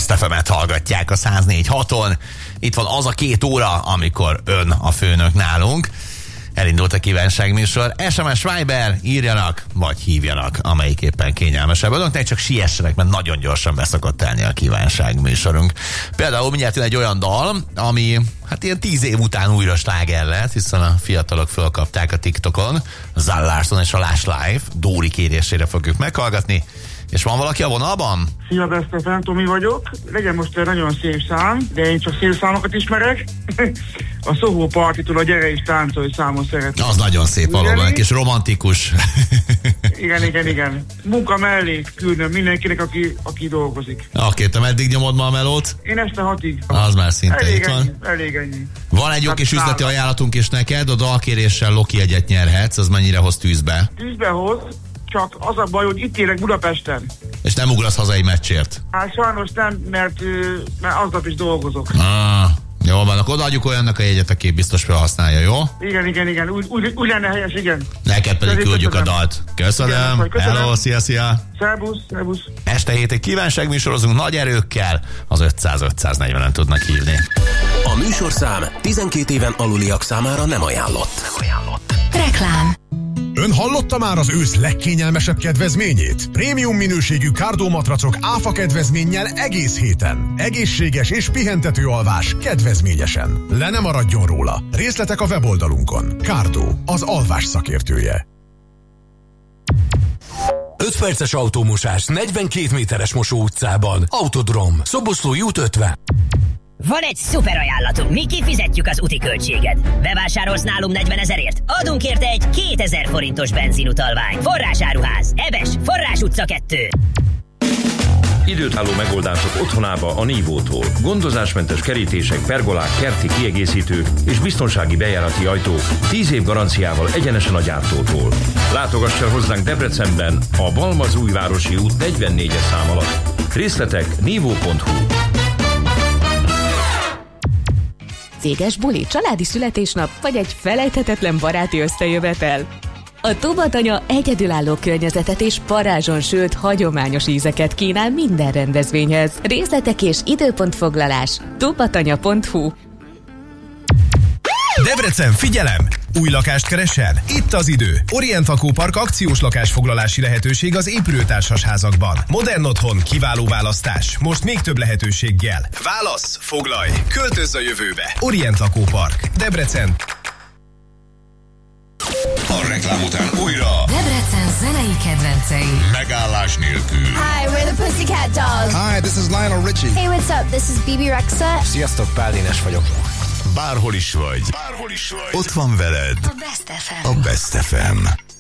Best FM-et hallgatják a 104.6-on. Itt van az a 2 óra, amikor ön a főnök nálunk. Elindult a kívánságműsor. SMS Viber, írjanak, vagy hívjanak, amelyik éppen kényelmesebb. Önöknek csak siessenek, mert nagyon gyorsan beszokott telni a kívánságműsorunk. Például mindjárt jön egy olyan dal, ami hát ilyen 10 év után újra sláger lett, hiszen a fiatalok fölkapták a TikTokon. Zara Larsson és a Last Life Dóri kérésére fogjuk meghallgatni. És van valaki a vonalban? Szia, Best FM, Tomi vagyok. Legyen most egy nagyon szép szám, de én csak szép számokat ismerek. A Soho Party-tól a Gyere és táncolj számot szeretném. Az nagyon szép valóban, egy kis romantikus. Igen. Munka mellé küldöm mindenkinek, aki dolgozik. Oké, te meddig nyomod ma a melót? Én este 6-ig. Az már szinte itt van. Elég ennyi. Van egy jó kis üzleti ajánlatunk is neked, a dalkéréssel Loki egyet nyerhetsz, az mennyire hoz tűzbe? Tűzbe hoz, csak az a baj, hogy itt élek Budapesten. És nem ugrasz haza egy meccsért? Hát sajnos nem, mert aznap is dolgozok. Jó van, akkor odaadjuk olyannak a jegyet, aki biztos felhasználja, jó? Igen. Úgy lenne helyes, igen. Neked pedig küldjük a dalt. Köszönöm. Hello, szia. Szervusz. Este hétig kívánságműsorozunk nagy erőkkel. Az 500-540-en tudnak hívni. A műsorszám 12 éven aluliak számára nem ajánlott. Reklám. Ön hallotta már az ősz legkényelmesebb kedvezményét? Prémium minőségű Cardo matracok áfa kedvezménnyel egész héten. Egészséges és pihentető alvás kedvezményesen. Le ne maradjon róla. Részletek a weboldalunkon. Cardo, az alvás szakértője. 5 perces autómosás 42 méteres Mosó utcában. Autodrom, Szoboszlói út 50. Van egy szuper ajánlatunk, mi kifizetjük az úti költséged. Bevásárolsz nálunk 40 000-ért? Adunk érte egy 2000 forintos benzinutalvány. Forrásáruház, Ebes, Forrás utca 2. Időtálló megoldások otthonába a Nívótól. Gondozásmentes kerítések, pergolák, kerti kiegészítők és biztonsági bejárati ajtók 10 év garanciával egyenesen a gyártótól. Látogass el hozzánk Debrecenben a Balmazújvárosi út 44-es szám alatt. Részletek nívó.hu. Céges buli, családi születésnap, vagy egy felejthetetlen baráti összejövetel? A Tubatanya egyedülálló környezetet és parázson sült hagyományos ízeket kínál minden rendezvényhez. Részletek és időpontfoglalás tubatanya.hu. Debrecen, figyelem! Új lakást keresel? Itt az idő. Orient Lakópark akciós lakásfoglalási lehetőség az épülőtársas házakban. Modern otthon, kiváló választás. Most még több lehetőséggel. Válasz, foglalj, költözz a jövőbe. Orient Lakópark, Debrecen. A reklám után újra Debrecen zenei kedvencei. megállás nélkül. Hi, we're the Pussycat Dolls. Hi, this is Lionel Richie. Hey, what's up? This is Bibi Rexha. Sziasztok, Pál Dénes vagyok. Bárhol is vagy. Ott van veled A Best FM. a Best FM.